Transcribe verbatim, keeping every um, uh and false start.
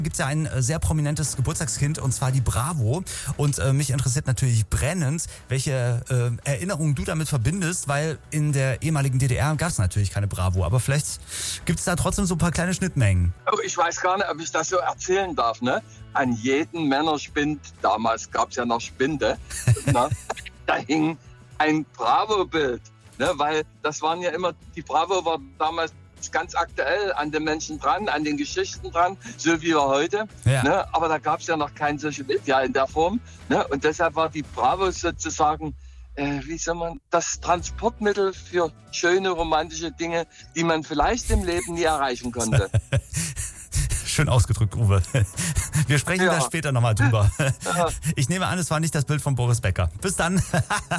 Gibt es ja ein äh, sehr prominentes Geburtstagskind, und zwar die Bravo. Und äh, mich interessiert natürlich brennend, welche äh, Erinnerungen du damit verbindest, weil in der ehemaligen D D R gab es natürlich keine Bravo. Aber vielleicht gibt es da trotzdem so ein paar kleine Schnittmengen. Oh, ich weiß gar nicht, ob ich das so erzählen darf. Ne? An jedem Männerspind, damals gab es ja noch Spinde, ne? Da hing ein Bravo-Bild. Ne? Weil das waren ja immer, die Bravo war damals ganz aktuell an den Menschen dran, an den Geschichten dran, so wie wir heute. Ja. Ne? Aber da gab es ja noch kein Social Media in der Form. Ne? Und deshalb war die Bravo sozusagen, äh, wie soll man, das Transportmittel für schöne romantische Dinge, die man vielleicht im Leben nie erreichen konnte. Schön ausgedrückt, Uwe. Wir sprechen Ja. da später nochmal drüber. Ja. Ich nehme an, es war nicht das Bild von Boris Becker. Bis dann.